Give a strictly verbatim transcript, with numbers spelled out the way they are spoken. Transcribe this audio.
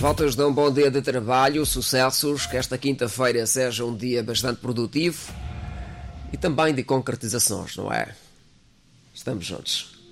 Votos de um bom dia de trabalho, sucessos, que esta quinta-feira seja um dia bastante produtivo e também de concretizações, não é? Estamos juntos.